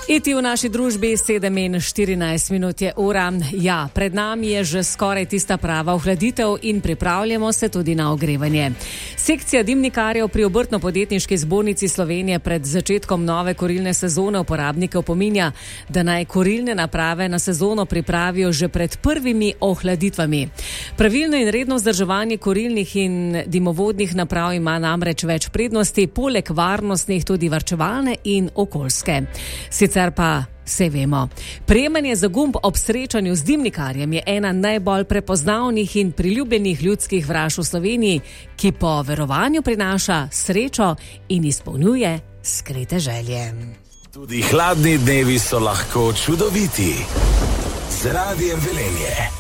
Iti v naši družbi 7:14 je ura. Ja, pred nami je že skoraj tista prava ohladitev in pripravljamo se tudi na ogrevanje. Sekcija dimnikarjev pri Obrtno-podjetniški zbornici Slovenije pred začetkom nove kurilne sezone uporabnike opominja, da naj kurilne naprave na sezono pripravijo že pred prvimi ohladitvami. Pravilno in redno vzdrževanje kurilnih in dimovodnih naprav ima namreč več prednosti, poleg varnostnih tudi varčevalne in okoljske. Sicer pa vse vemo. Prejemanje za gumb ob srečanju z dimnikarjem je ena najbolj prepoznavnih in priljubljenih ljudskih vraž v Sloveniji, ki po verovanju prinaša srečo in izpolnjuje skrite želje. Tudi hladni dnevi so lahko čudoviti. Z Radijem Velenje.